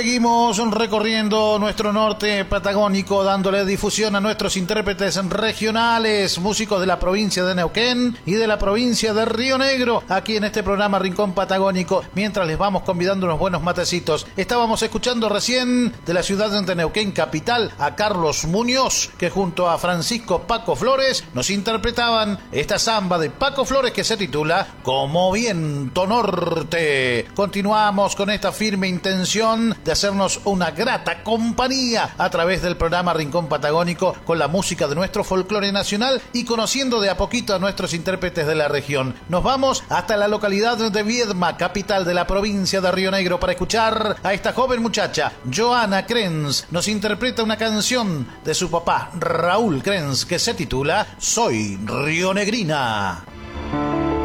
Seguimos recorriendo nuestro norte patagónico, dándole difusión a nuestros intérpretes regionales, músicos de la provincia de Neuquén y de la provincia de Río Negro, aquí en este programa Rincón Patagónico, mientras les vamos convidando unos buenos matecitos. Estábamos escuchando recién de la ciudad de Neuquén capital a Carlos Muñoz, que junto a Francisco Paco Flores nos interpretaban esta samba de Paco Flores que se titula Como Viento Norte. Continuamos con esta firme intención de hacernos una grata compañía a través del programa Rincón Patagónico con la música de nuestro folclore nacional y conociendo de a poquito a nuestros intérpretes de la región. Nos vamos hasta la localidad de Viedma, capital de la provincia de Río Negro, para escuchar a esta joven muchacha, Joana Krenz. Nos interpreta una canción de su papá, Raúl Krenz, que se titula Soy Rionegrina.